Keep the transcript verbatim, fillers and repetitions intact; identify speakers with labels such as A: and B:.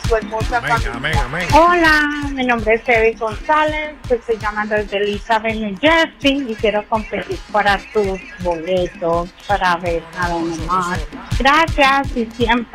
A: tu hermosa
B: Amén,
A: familia.
B: amén, amén.
A: Hola, mi nombre es Evi González, te estoy llamando desde Elizabeth, New Jersey y quiero competir para tus boletos para ver a Don
B: Eso,
A: Omar.
B: eso.
A: Gracias y siempre